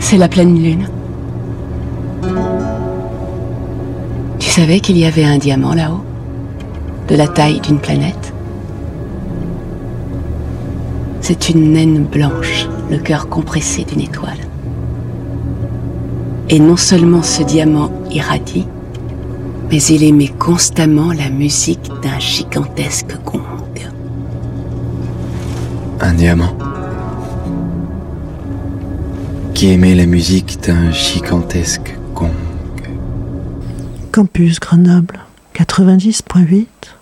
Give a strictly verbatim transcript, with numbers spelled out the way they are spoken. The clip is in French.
C'est la pleine lune. Tu savais qu'il y avait un diamant là-haut, de la taille d'une planète? C'est une naine blanche, le cœur compressé d'une étoile. Et non seulement ce diamant irradie, mais il émet constamment la musique d'un gigantesque gong. Un diamant qui émet la musique d'un gigantesque gong. Campus Grenoble, quatre-vingt-dix point huit.